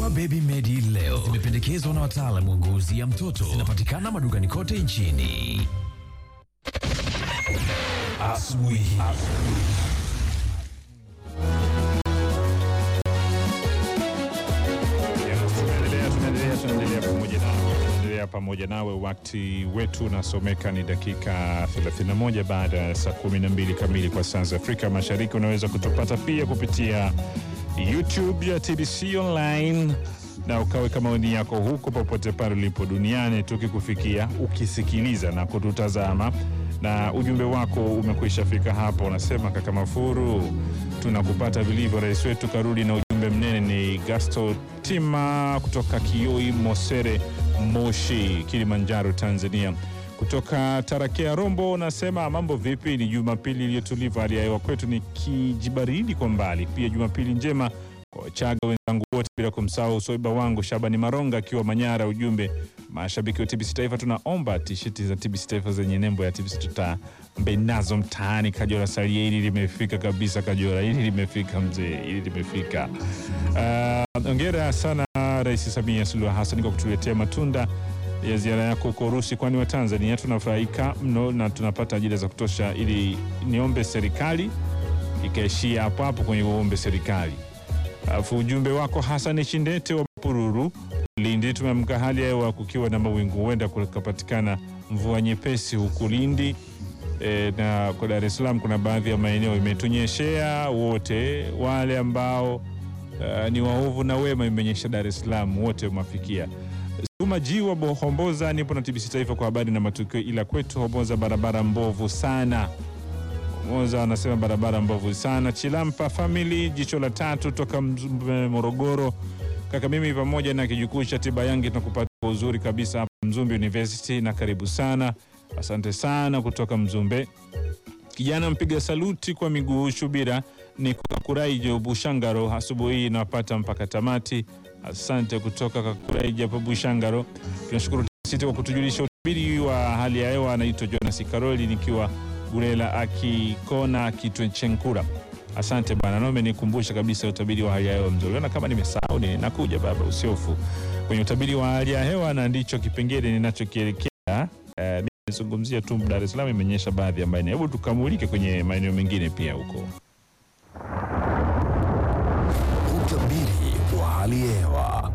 Dawa Baby Medi leo zimependekezwa na wataalamu wa ngozi ya mtoto. Zinapatikana madukani kote nchini. Asubuhi. Tunaendelea pamoja nawe. Wakati wetu unasomeka ni dakika 31 baada ya saa 12 kamili kwa saa za Afrika Mashariki. Unaweza kutupata pia kupitia YouTube ya TBC Online na ukaweka maoni yako huko popote pale ulipo duniani, tukikufikia ukisikiliza na kututazama, na ujumbe wako umekwisha fika hapo. Unasema kaka Mafuru, tunakupata vilivyo. Rais wetu karudi na ujumbe mnene. Ni Gasto Tima kutoka Kioi Mosere, Moshi, Kilimanjaro, Tanzania. Kutoka Tarakea Rombo unasema mambo vipi? Ni Jumapili iliyotulivu, hali ya hewa kwetu ni kijibaridi kwa mbali. Pia Jumapili njema kwa Chaga wenzangu wote, bila kumsahau soiba wangu Shabani Maronga akiwa Manyara. Ujumbe, mashabiki wa TBC Taifa, tunaomba t-shirt za TBC Taifa zenye nembo ya TBC tutambe nazo mtaani. Kajora salia, hili limefika kabisa. Kajora, hili limefika mzee, hili limefika. Hongera sana Rais Samia Suluhu Hassan kwa kutuletea matunda ya ziara yako huko Urusi, kwani wa Tanzania tunafurahika mno na tunapata ajira za kutosha. Ili niombe serikali ikaishia hapo hapo kwenye uombe serikali. Alafu ujumbe wako Hassan Chindete wa Pururu, Lindi, tumeamka hali ya hewa kukiwa na mawingu, huenda kukapatikana mvua nyepesi huku Lindi. Na kwa Dar es Salaam kuna baadhi ya maeneo imetunyeshea. Wote wale ambao ni waovu na wema imenyesha Dar es Salaam, wote mafikia. Suma Jiwa Homboza, nipo na TBC Taifa kwa habari na matukio, ila kwetu Homboza barabara mbovu sana. Homboza anasema barabara mbovu sana. Chilampa Family, jicho la tatu toka Morogoro. Kaka, mimi pamoja na kijukuu cha tiba yangi tunakupata kwa uzuri kabisa hapa Mzumbe University, na karibu sana. Asante sana kutoka Mzumbe. Kijana mpiga saluti kwa miguu Shubira ni Kakuraijo Bushangaro, asubuhi napata mpaka tamati. Asante kutoka Kakuraijo Bushangaro. Tunashukuru sisi kwa kutujulisha utabiri wa hali ya hewa. Anaitwa Jonas Karoli nikiwa Gurela Akikona Kitwenchenkura. Asante bwana, naomba nikumbusha kabisa utabiri wa hali ya hewa mzuri. Na kama nimesahau nakuja baba, usiofu kwenye utabiri wa hali ya hewa, na ndicho kipengele ninachokielekea. Nizungumzia tu Dar es Salaam imenyesha baadhi ya maeneo. Hebu tukamulike kwenye maeneo mengine pia huko. Utabiri wa hali ya hewa.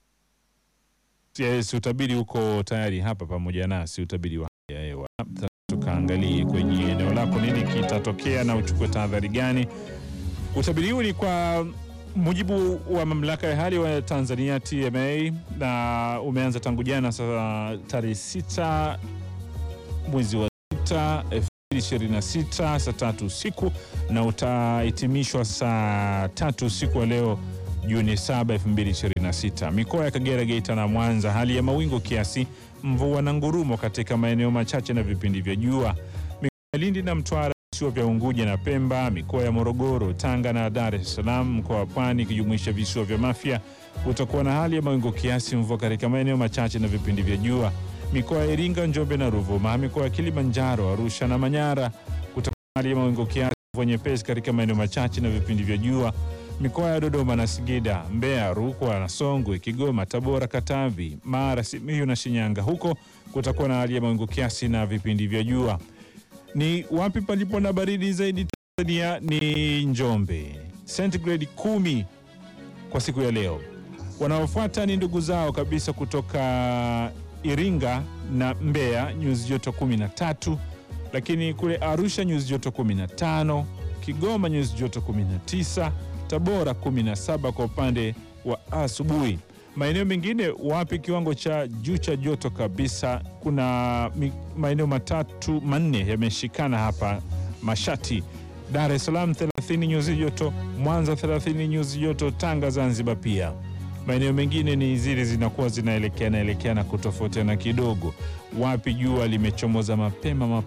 Yes, utabiri huko tayari hapa pamoja nasi, utabiri wa hali ya hewa. Tukaangalie kwenye eneo lako nini kitatokea na uchukue tahadhari gani. Utabiri huu ni kwa mujibu wa mamlaka ya hali wa Tanzania TMA, na umeanza tangu jana sasa tarehe 6 mwezi wa 6 2026 saa 3 usiku, na utahitimishwa saa 3 usiku wa leo Juni 7 2026. Mikoa ya Kagera, Geita na Mwanza hali ya mawingu kiasi, mvua na ngurumo katika maeneo machache na vipindi vya jua. Mikoa ya Lindi na Mtwara, visiwa vya Unguja na Pemba, mikoa ya Morogoro, Tanga na Dar es Salaam, mkoa wa Pwani kijumuisha visiwa vya Mafia utakuwa na hali ya mawingu kiasi, mvua katika maeneo machache na vipindi vya jua. Mikoa ya Iringa, Njombe na Ruvuma, mikoa ya Kilimanjaro, Arusha na Manyara kutakuwa na hali ya mawingu kiasi, mvua nyepesi katika maeneo machache na vipindi vya jua. Mikoa ya Dodoma na Singida, Mbeya, Rukwa na Songwe, Kigoma, Tabora, Katavi, Mara, Simiyu na Shinyanga, huko kutakuwa na hali ya mawingu kiasi na vipindi vya jua. Ni wapi palipo na baridi zaidi Tanzania? Ni Njombe, centigrade 10 kwa siku ya leo. Wanaofuata ni ndugu zao kabisa kutoka Iringa na Mbeya, nyuzi joto 13, lakini kule Arusha nyuzi joto 15, Kigoma nyuzi joto 19, Tabora 17 kwa upande wa asubuhi. Maeneo mengine wapi kiwango cha juu cha joto kabisa, kuna maeneo manne yameshikana hapa Mashati, Dar es Salaam 30 nyuzi joto, Mwanza 30 nyuzi joto, Tanga, Zanzibar pia. Maeneo mengine ni zile zinakuwa zinaelekea na kutofautiana kidogo. Wapi jua limechomoza mapema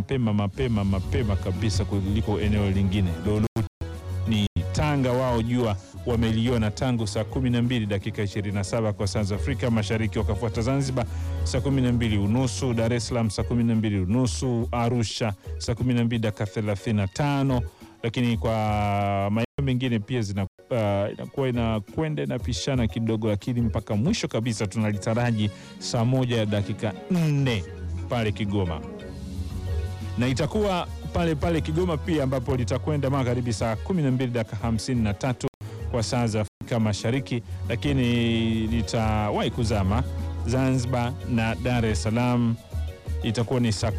kabisa kuliko eneo lingine. Lolo ni Tanga, wao jua wameliona tangu saa 12 dakika 27 kwa saa za Afrika Mashariki, wakafuata Zanzibar saa 12:30, Dar es Salaam saa 12:30, Arusha saa 12 dakika 35, lakini kwa maeneo mengine pia inakuwa inakwenda inapishana kidogo, lakini mpaka mwisho kabisa tunalitaraji saa 1:04 pale Kigoma, na itakuwa pale Kigoma pia ambapo litakwenda magharibi saa 12:53 kwa saa za Afrika Mashariki, lakini litawahi kuzama Zanzibar na Dar es Salaam itakuwa ni saa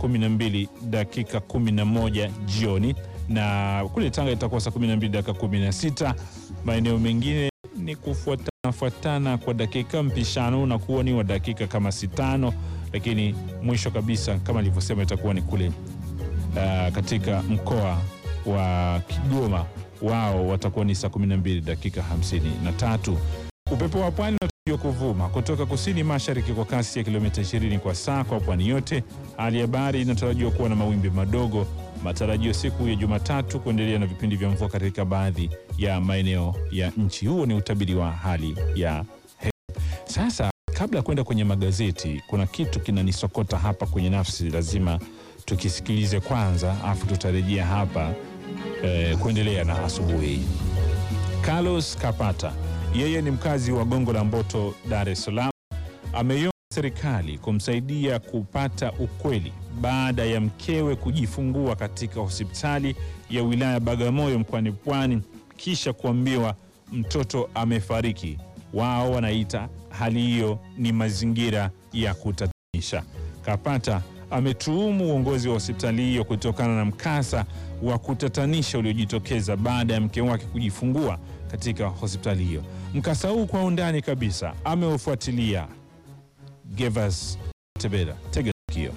12:11 jioni, na kule Tanga itakuwa saa 12:16. Maeneo mengine ni kufuatana kwa dakika, mpishano na kuwa ni wa dakika kama 5, lakini mwisho kabisa kama nilivyosema itakuwa ni kule katika mkoa wa Kigoma, wao watakuwa ni saa 12:53. Upepo wa pwani unatarajiwa kuvuma kutoka kusini mashariki kwa kasi ya kilomita 20 kwa saa kwa pwani yote. Hali ya bahari inatarajiwa kuwa na mawimbi madogo. Matarajio siku ya Jumatatu kuendelea na vipindi vya mvua katika baadhi ya maeneo ya nchi. Huo ni utabiri wa hali ya hewa. Sasa kabla ya kwenda kwenye magazeti, kuna kitu kinanisokota hapa kwenye nafsi, lazima tukisikilize kwanza, afu tutarejea hapa kuendelea na asubuhi. Carlos Kapata, yeye ni mkazi wa Gongo la Mboto, Dar es Salaam, ameiomba serikali kumsaidia kupata ukweli baada ya mkewe kujifungua katika hospitali ya wilaya Bagamoyo mkoani Pwani kisha kuambiwa mtoto amefariki. Wao wanaita hali hiyo ni mazingira ya kutatanisha. Kapata ametuhumu uongozi wa hospitali hiyo kutokana na mkasa wa kutatanisha uliojitokeza baada ya mke wake kujifungua katika hospitali hiyo. Mkasa huu kwa undani kabisa ameufuatilia Gevas Tebera. Tega sikio.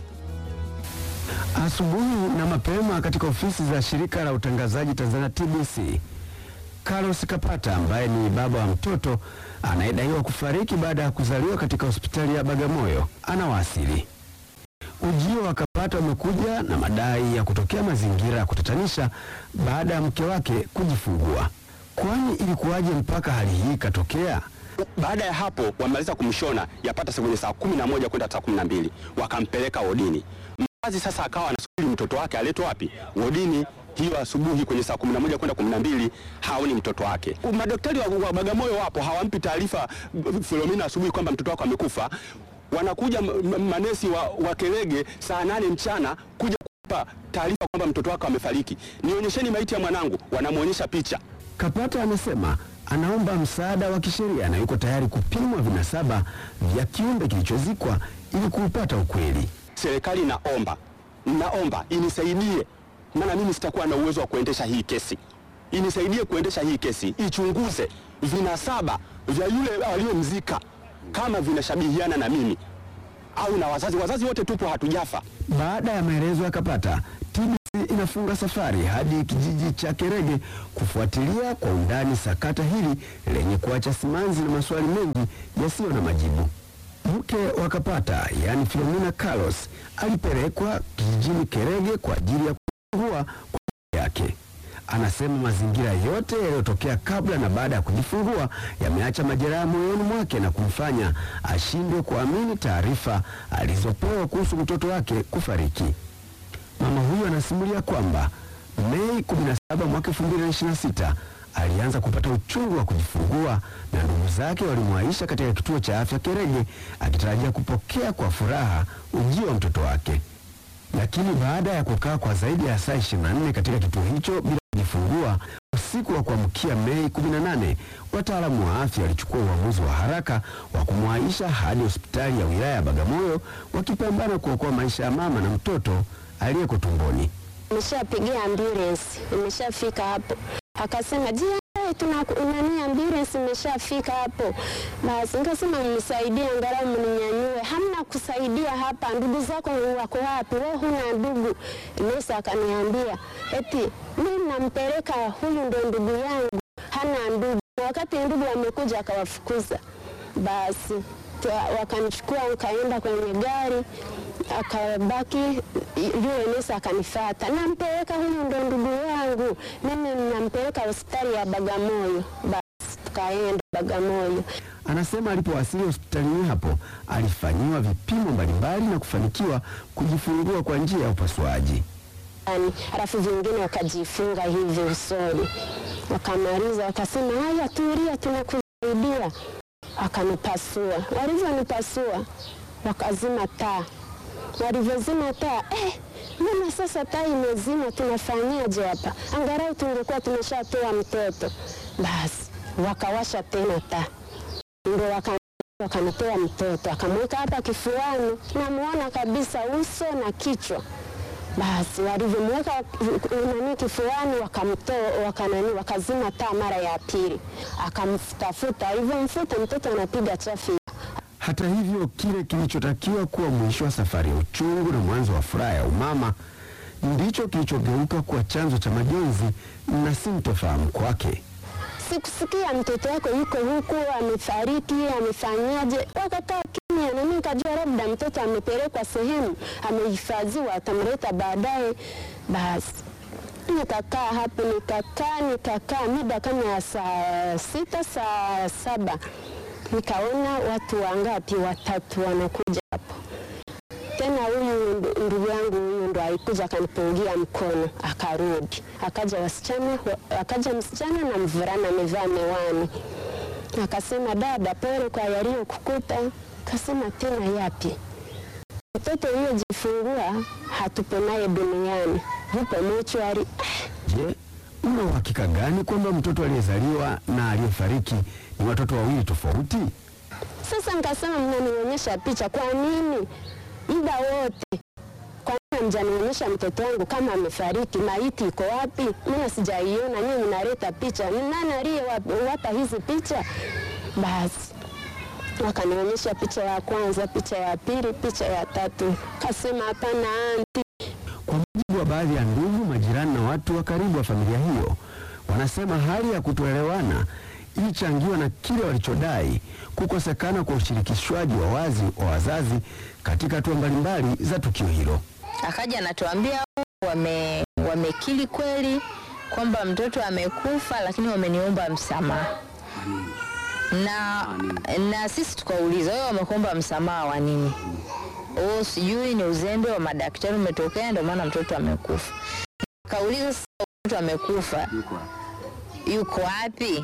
Asubuhi na mapema katika ofisi za shirika la utangazaji Tanzania TBC, Carlos Kapata ambaye ni baba wa mtoto anayedaiwa kufariki baada ya kuzaliwa katika hospitali ya Bagamoyo anawasili. Ujio wa Kapata umekuja na madai ya kutokea mazingira ya kutatanisha baada ya mke wake kujifungua. Kwani ilikuwaje mpaka hali hii ikatokea? Baada ya hapo wamaliza kumshona yapata kwenye saa 11 kwenda saa 12, wakampeleka wodini. Mzazi sasa akawa anasubiri mtoto wake aletwe wapi? Wodini. Hiyo asubuhi kwenye saa 11 kwenda 12 haoni mtoto wake. Madaktari wa Bagamoyo wapo, hawampi taarifa Philomena asubuhi kwamba mtoto wake amekufa. Wanakuja manesi wa Kerege saa 8 mchana kuja kupa taarifa kwamba mtoto wake amefariki. Nionyesheni maiti ya mwanangu, wanamuonyesha picha. Kapata anasema anaomba msaada wa kisheria na yuko tayari kupimwa vinasaba vya kiumbe kilichozikwa ili kupata ukweli. Serikali naomba inisaidie, maana mimi sitakuwa na uwezo wa kuendesha hii kesi. Inisaidie kuendesha hii kesi, ichunguze vinasaba vya yule aliyemzika kama vinashabihiana na mimi au na wazazi wote tupo, hatujafa. Baada ya maelezo ya Kapata, TBC inafunga safari hadi kijiji cha Kerege kufuatilia kwa undani sakata hili lenye kuacha simanzi na maswali mengi yasiyo na majibu. Mke wa Kapata, yani Philomena Carlos, alipelekwa kijijini Kerege kwa ajili ya kujifungua kwa yake. Anasema mazingira yote yaliyotokea kabla na baada ya kujifungua yameacha majeraha moyoni mwake na kumfanya ashindwe kuamini taarifa alizopewa kuhusu mtoto wake kufariki. Mama huyu anasimulia kwamba Mei 17 mwaka 2026 alianza kupata uchungu wa kujifungua na ndugu zake walimwaisha katika kituo cha afya Kerege akitarajia kupokea kwa furaha ujio wa mtoto wake. Lakini baada ya kukaa kwa zaidi ya saa 24 katika kituo hicho bila kujifungua, usiku wa kuamkia Mei 18, wataalamu wa afya walichukua uamuzi wa haraka wa kumwaisha hadi hospitali ya wilaya ya Bagamoyo wakipambana kuokoa maisha ya mama na mtoto aliyeko tumboni. Nimeshapigia ambulance, nimeshafika hapo. Akasema, "Nani ambulance imeshafika hapo." Basi nikasema mnisaidie angalau mninyanyue. Hamna kusaidia hapa, ndugu zako wako wapi? Wewe huna ndugu. Nesa akaniambia, eti mimi nampeleka huyu ndo ndugu yangu, hana ndugu. Wakati ndugu amekuja akawafukuza. Basi wakanichukua nikaenda kwenye gari, akabaki yule nesa akanifuata. Nampeleka huyu ndo ndugu yangu. Mimi nampeleka hospitali ya Bagamoyo. Basi tukaenda Bagamoyo. Anasema alipowasili hospitalini hapo alifanyiwa vipimo mbalimbali na kufanikiwa kujifungua kwa njia ya upasuaji. kifuani, alafu vingine wakajifunga hivi usoni. Wakamaliza wakasema, haya tulia, tunakusaidia. Akanipasua. Walivyonipasua wakazima taa. Walivyozima taa, mbona sasa taa imezima, tunafanyaje hapa? Angalau tungekuwa tumeshatoa mtoto. Basi wakawasha tena taa. Ndio wakanitoa mtoto, akamweka hapa kifuani, namuona kabisa uso na kichwa. Basi walivyomweka kifuani wakazima taa mara ya pili. Akamtafuta, alivyomfuta mtoto anapiga chafya. Hata hivyo, kile kilichotakiwa kuwa mwisho wa safari ya uchungu na mwanzo wa furaha ya umama ndicho kilichogeuka kuwa chanzo cha majonzi na sintofahamu kwake. Sikusikia mtoto wako yuko huku, amefariki, amefanyaje. Wakakaa kimya, na mimi nikajua labda mtoto amepelekwa sehemu, amehifadhiwa, atamleta baadaye. Basi nikakaa hapo, nikakaa muda kama saa 6 saa 7. Nikaona watu wangapi, 3 wanakuja hapo. Tena huyu ndugu yangu huyu ndo alikuja akanipungia mkono, akarudi. Akaja msichana na mvulana amevaa miwani. Akasema, dada, pole kwa yaliyokukuta. Akasema, tena yapi? Mtoto aliyejifungua hatupo naye duniani, yupo mochwari. Je, una uhakika gani kwamba mtoto aliyezaliwa na aliyefariki ni watoto wawili tofauti? Sasa nikasema, mnanionyesha picha kwa nini? Muda wote kwa nini mjanionyesha mtoto wangu kama amefariki? Maiti iko wapi? Mimi sijaiona, nyinyi mnaleta picha. Ni nani aliyewapa hizi picha? Basi wakanionyesha picha ya kwanza, picha ya pili, picha ya tatu. Kasema, hapana anti. Kwa mujibu wa baadhi ya ndugu, majirani na watu wa karibu wa familia hiyo, wanasema hali ya kutoelewana ilichangiwa na kile walichodai kukosekana kwa ushirikishwaji wa wazi wa wazazi katika hatua mbalimbali za tukio hilo. Akaja anatuambia wamekiri kweli kwamba mtoto amekufa, lakini wameniomba msamaha. Na sisi tukauliza, wewe wamekuomba msamaha wa nini? Sijui ni uzembe wa madaktari umetokea ndio maana mtoto amekufa. Kauliza, sasa mtoto amekufa yuko wapi?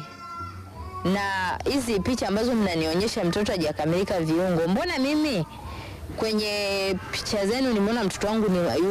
Na hizi picha ambazo mnanionyesha mtoto hajakamilika viungo, mbona mimi kwenye picha zenu nimeona mtoto wangu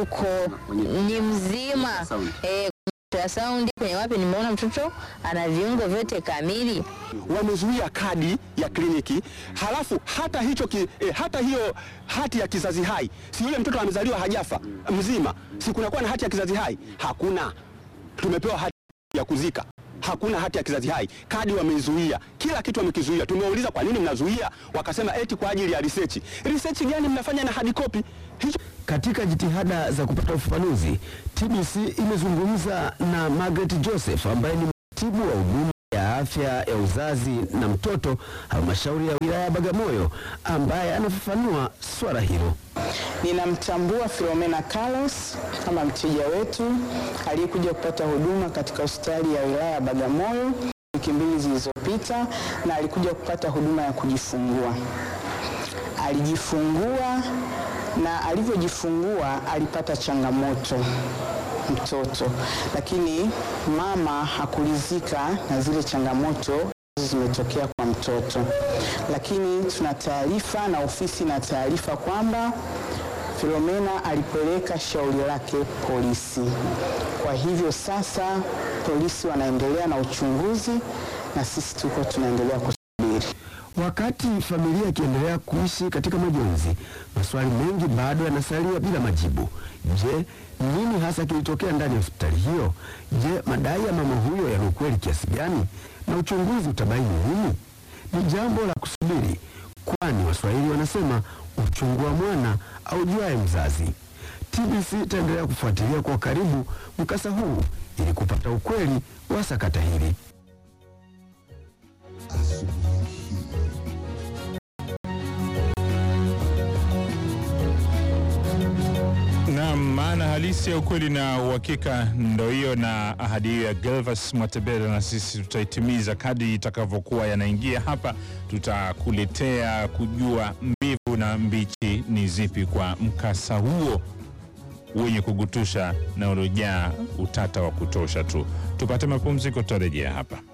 ni mzima? Sound kwenye wapi nimeona mtoto ana viungo vyote kamili. Wamezuia kadi ya kliniki, halafu hata hiyo hati ya kizazi hai, si yule mtoto amezaliwa hajafa mzima, si kunakuwa na hati ya kizazi hai? Hakuna. Tumepewa hati ya kuzika, hakuna hati ya kizazi hai. Kadi wamezuia, kila kitu wamekizuia. Tumeuliza kwa nini mnazuia, wakasema eti kwa ajili ya research. Research gani mnafanya na hard copy? Katika jitihada za kupata ufafanuzi, TBC imezungumza na Margaret Joseph ambaye ni mratibu wa huduma ya afya ya uzazi na mtoto halmashauri ya wilaya ya Bagamoyo, ambaye anafafanua swala hilo. Ninamtambua Philomena Carlos kama mteja wetu aliyekuja kupata huduma katika hospitali ya wilaya ya Bagamoyo wiki 2 zilizopita, na alikuja kupata huduma ya kujifungua. Alijifungua na alivyojifungua alipata changamoto mtoto, lakini mama hakuridhika na zile changamoto zimetokea kwa mtoto. Lakini tuna taarifa na ofisi na taarifa kwamba Philomena alipeleka shauri lake polisi. Kwa hivyo sasa polisi wanaendelea na uchunguzi na sisi tunaendelea kusubiri. Wakati familia ikiendelea kuishi katika majonzi, maswali mengi bado yanasalia bila majibu. Je, nini hasa kilitokea ndani ya hospitali hiyo? Je, madai ya mama huyo yana ukweli kiasi gani? Na uchunguzi utabaini nini? Ni jambo la kusubiri, kwani Waswahili wanasema uchungu wa mwana aujuaye mzazi. TBC itaendelea kufuatilia kwa karibu mkasa huu ili kupata ukweli wa sakata hili. Na maana halisi ya ukweli na uhakika ndo hiyo, na ahadi hiyo ya Gervas Mwatebela, na sisi tutaitimiza kadri itakavyokuwa yanaingia hapa. Tutakuletea kujua mbivu na mbichi ni zipi kwa mkasa huo. wenye kugutusha na uliojaa utata wa kutosha tu. Tupate mapumziko, tutarejea hapa.